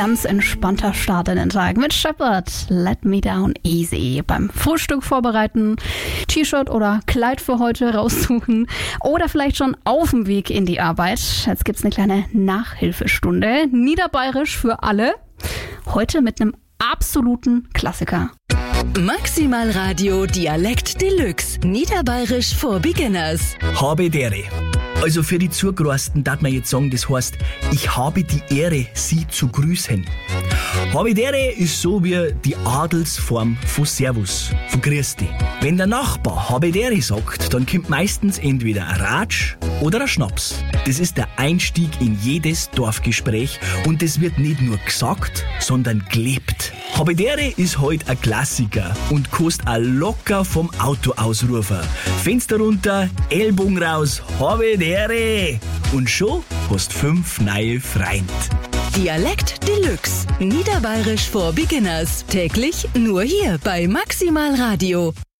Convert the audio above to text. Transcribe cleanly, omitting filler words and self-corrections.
ganz entspannter Start in den Tag mit Shepherd. Let me down easy. Beim Frühstück vorbereiten, T-Shirt oder Kleid für heute raussuchen oder vielleicht schon auf dem Weg in die Arbeit. Jetzt gibt's eine kleine Nachhilfestunde. Niederbayerisch für alle. Heute mit einem absoluten Klassiker. Maximal Radio Dialekt Deluxe. Niederbayerisch for Beginners. Habe Dere. Also für die Zugereisten darf man jetzt sagen, das heißt, ich habe die Ehre, Sie zu grüßen. Habe Dere ist so wie die Adelsform von Servus, von Grüß dich. Wenn der Nachbar Habe Dere sagt, dann kommt meistens entweder ein Ratsch oder ein Schnaps. Das ist der Einstieg in jedes Dorfgespräch und das wird nicht nur gesagt, sondern gelebt. Habe Dere ist heute ein Klassiker und kannst auch locker vom Auto ausrufen. Fenster runter, Ellbogen raus, Habe Dere! Und schon hast 5 neue Freund. Dialekt Deluxe. Niederbayerisch for Beginners. Täglich nur hier bei Maximal Radio.